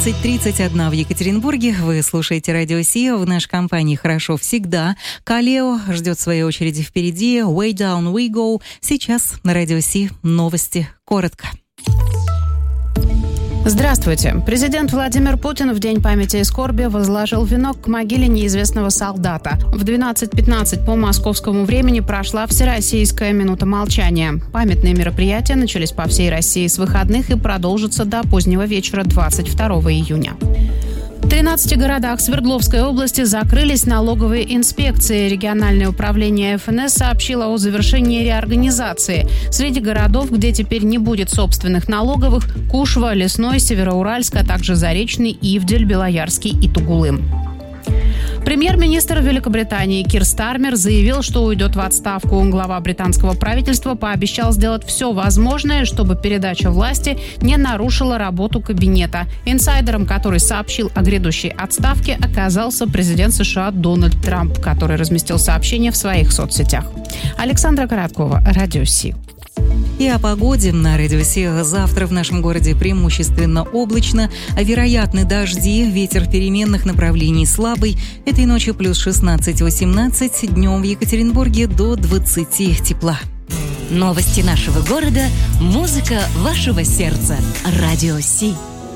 19:31 в Екатеринбурге. Вы слушаете Радио Си. В нашей компании «Хорошо всегда». Калео ждет своей очереди впереди. Way Down We Go. Сейчас на Радио Си новости коротко. Здравствуйте. Президент Владимир Путин в День памяти и скорби возложил венок к могиле неизвестного солдата. В 12:15 по московскому времени прошла Всероссийская минута молчания. Памятные мероприятия начались по всей России с выходных и продолжатся до позднего вечера 22 июня. В 13 городах Свердловской области закрылись налоговые инспекции. Региональное управление ФНС сообщило о завершении реорганизации. Среди городов, где теперь не будет собственных налоговых, Кушва, Лесной, Североуральск, а также Заречный, Ивдель, Белоярский и Тугулым. Премьер-министр Великобритании Кир Стармер заявил, что уйдет в отставку. Глава британского правительства пообещал сделать все возможное, чтобы передача власти не нарушила работу кабинета. Инсайдером, который сообщил о грядущей отставке, оказался президент США Дональд Трамп, который разместил сообщение в своих соцсетях. Александра Короткова, Радио Си. И о погоде на Радио Си. Завтра в нашем городе преимущественно облачно, а вероятны дожди, ветер переменных направлений слабый. Этой ночью плюс 16-18, днем в Екатеринбурге до 20 тепла. Новости нашего города, музыка вашего сердца. Радио Си.